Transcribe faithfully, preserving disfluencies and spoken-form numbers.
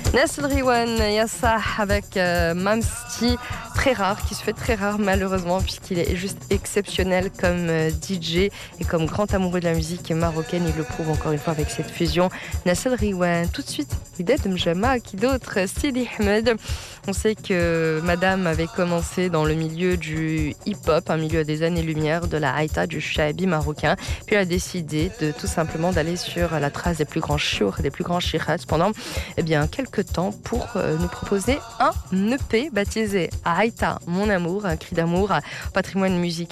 Nasl Riwan, Yassah avec euh, Mamsti, très rare, qui se fait très rare malheureusement, puisqu'il est juste exceptionnel comme euh, D J et comme grand amoureux de la musique marocaine. Il le prouve encore une fois avec cette fusion. Nasl Riwan, tout de suite, Widad Mjama, qui d'autre Sidi Ahmed. On sait que Madame avait commencé dans le milieu du hip-hop, un milieu des années-lumière, de la haïta, du shabi marocain. Puis elle a décidé de tout simplement d'aller sur la trace des plus grands chours, des plus grands shirats pendant eh bien, quelques temps pour euh, nous proposer un E P baptisé Haïta, mon amour, un cri d'amour, patrimoine musical.